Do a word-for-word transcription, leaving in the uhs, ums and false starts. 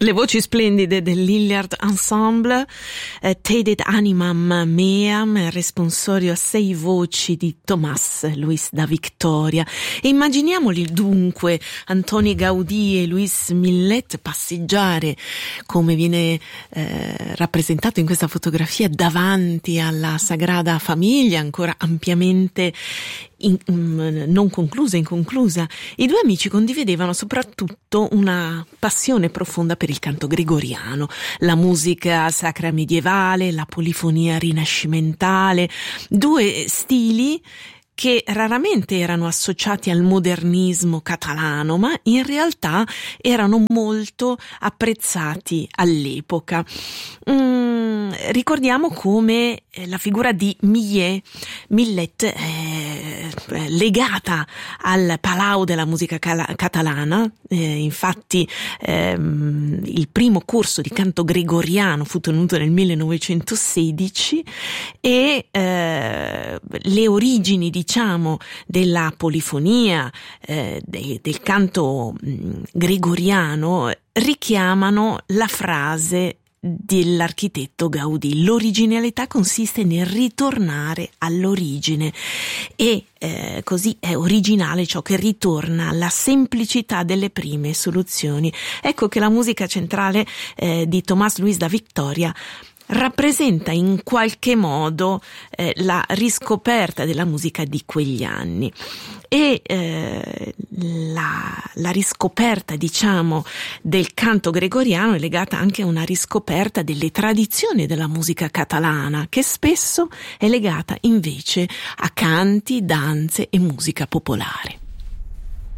Le voci splendide del Lillard Ensemble, eh, Tedet animam meam, responsorio a sei voci di Tomás Luis da Victoria. E immaginiamoli dunque Antoni Gaudí e Luis Millet passeggiare, come viene eh, rappresentato in questa fotografia, davanti alla Sagrada Famiglia, ancora ampiamente In, um, non conclusa, inconclusa. I due amici condividevano soprattutto una passione profonda per il canto gregoriano, la musica sacra medievale, la polifonia rinascimentale, due stili che raramente erano associati al modernismo catalano, ma in realtà erano molto apprezzati all'epoca. Mm, ricordiamo come la figura di Millet, Millet eh, legata al Palau della musica cala- catalana, eh, infatti ehm, il primo corso di canto gregoriano fu tenuto nel millenovecentosedici e eh, le origini di diciamo della polifonia, eh, de, del canto mh, gregoriano richiamano la frase dell'architetto Gaudì: l'originalità consiste nel ritornare all'origine, e eh, così è originale ciò che ritorna alla semplicità delle prime soluzioni. Ecco che la musica centrale eh, di Tomás Luis da Victoria rappresenta in qualche modo eh, la riscoperta della musica di quegli anni, e eh, la, la riscoperta, diciamo, del canto gregoriano è legata anche a una riscoperta delle tradizioni della musica catalana, che spesso è legata invece a canti, danze e musica popolare.